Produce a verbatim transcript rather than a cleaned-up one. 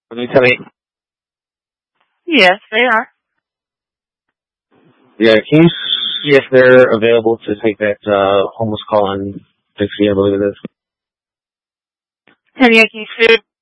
Can you tell me? Yes, they are. Yeah, can you see if they're available to take that uh, homeless call on Dixie, I believe it is? ten Yankee Food.